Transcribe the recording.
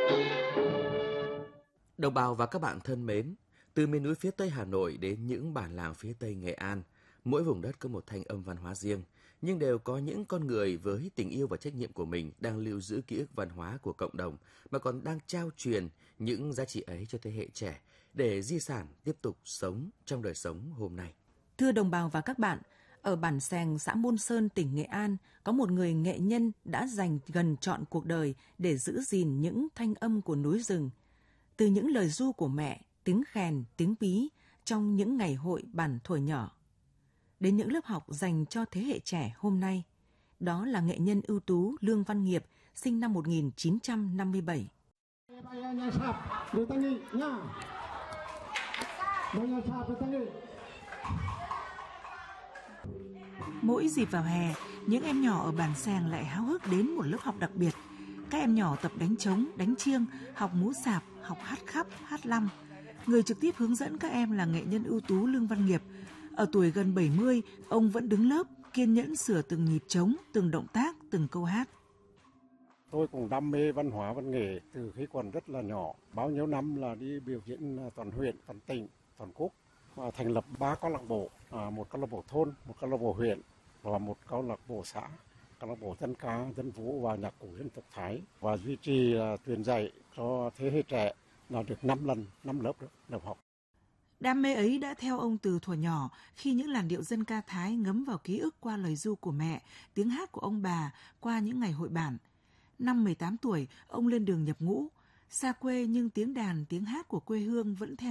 Đồng bào và các bạn thân mến, từ miền núi phía Tây Hà Nội đến những bản làng phía Tây Nghệ An, mỗi vùng đất có một thanh âm văn hóa riêng, nhưng đều có những con người với tình yêu và trách nhiệm của mình đang lưu giữ ký ức văn hóa của cộng đồng, mà còn đang trao truyền những giá trị ấy cho thế hệ trẻ để di sản tiếp tục sống trong đời sống hôm nay. Thưa đồng bào và các bạn, ở bản Sèng, xã Môn Sơn, tỉnh Nghệ An, có một người nghệ nhân đã dành gần trọn cuộc đời để giữ gìn những thanh âm của núi rừng. Từ những lời ru của mẹ, tiếng khèn, tiếng pí trong những ngày hội bản thuở nhỏ, đến những lớp học dành cho thế hệ trẻ hôm nay. Đó là nghệ nhân ưu tú Lương Văn Nghiệp, sinh năm 1957. Mỗi dịp vào hè, những em nhỏ ở bản Sèng lại háo hức đến một lớp học đặc biệt. Các em nhỏ tập đánh trống, đánh chiêng, học múa sạp, học hát khắp, hát lăm. Người trực tiếp hướng dẫn các em là nghệ nhân ưu tú Lương Văn Nghiệp. Ở tuổi gần 70, ông vẫn đứng lớp, kiên nhẫn sửa từng nhịp trống, từng động tác, từng câu hát. Tôi cũng đam mê văn hóa văn nghệ từ khi còn rất là nhỏ. Bao nhiêu năm là đi biểu diễn toàn huyện, toàn tỉnh, toàn quốc. Và thành lập 3 câu lạc bộ, một câu lạc bộ thôn, một câu lạc bộ huyện và một câu lạc bộ xã. Câu lạc bộ dân ca, dân vũ và nhạc cụ dân tộc Thái, và duy trì truyền dạy cho thế hệ trẻ là được 5 lớp học. Đam mê ấy đã theo ông từ thuở nhỏ, khi những làn điệu dân ca Thái ngấm vào ký ức qua lời ru của mẹ, tiếng hát của ông bà qua những ngày hội bản. Năm 18 tuổi, ông lên đường nhập ngũ. Xa quê nhưng tiếng đàn, tiếng hát của quê hương vẫn theo